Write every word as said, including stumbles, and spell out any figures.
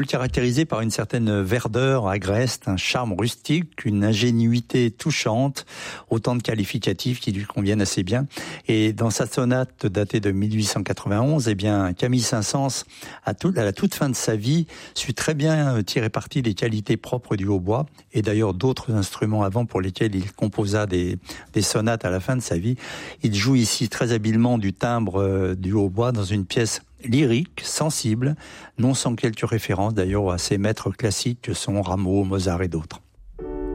Caractérisé par une certaine verdeur agreste, un charme rustique, une ingénuité touchante, autant de qualificatifs qui lui conviennent assez bien. Et dans sa sonate datée de mille huit cent quatre-vingt-onze, eh bien, Camille Saint-Saëns, à, tout, à la toute fin de sa vie, sut très bien tirer parti des qualités propres du hautbois, et d'ailleurs d'autres instruments avant pour lesquels il composa des, des sonates à la fin de sa vie. Il joue ici très habilement du timbre euh, du hautbois dans une pièce lyrique, sensible, non sans quelques références d'ailleurs à ces maîtres classiques que sont Rameau, Mozart et d'autres.